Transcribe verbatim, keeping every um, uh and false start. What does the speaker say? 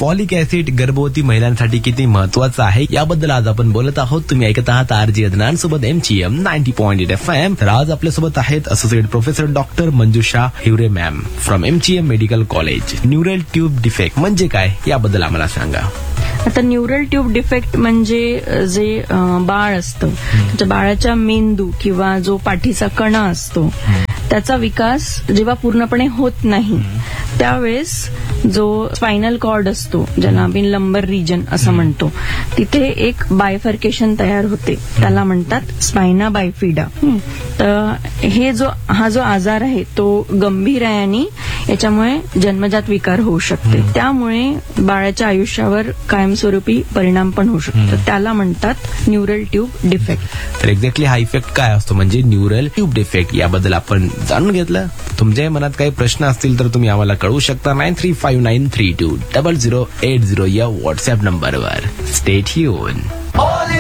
Folic acid गर्भवती महिलांसाठी किती महत्वाचं आहे याबद्दल आज आपण बोलत आहोत. तुम्ही ऐकत आहात आरजी अदनान सोबत MGM ninety point eight F M. तर आज आपल्यासोबत आहेत associate professor doctor Manjusha Hiware ma'am from MGM medical college. Neural tube defect म्हणजे काय याबद्दल आम्हाला सांगा. आता न्यूरल ट्यूब डिफेक्ट म्हणजे जे बाळ असतं त्याच्या बाळाच्या मेंदू किंवा जो पाठीचा कणा असतो त्याचा विकास जेव्हा पूर्णपणे होत नाही त्यावेळेस जो स्पायनल कॉर्ड असतो ज्याला आपण लंबर रिजन असं म्हणतो तिथे एक बायफर्केशन तयार होते त्याला म्हणतात स्पायना बायफिडा. तर हे जो हा जो आजार आहे तो गंभीर आहे आणि याच्यामुळे जन्मजात विकार होऊ शकते. त्यामुळे बाळाच्या आयुष्यावर कायमस्वरूपी परिणाम पण होऊ शकतो. त्याला म्हणतात न्यूरल ट्यूब डिफेक्ट. तर एक्झॅक्टली हा इफेक्ट काय असतो म्हणजे न्यूरल ट्यूब डिफेक्ट याबद्दल आपण जाणून घेतलं. तुमच्या मनात काही प्रश्न असतील तर तुम्ही आम्हाला कळवू शकता nine three five nine three to double zero eight zero या व्हॉट्सअप नंबरवर. Stay tune.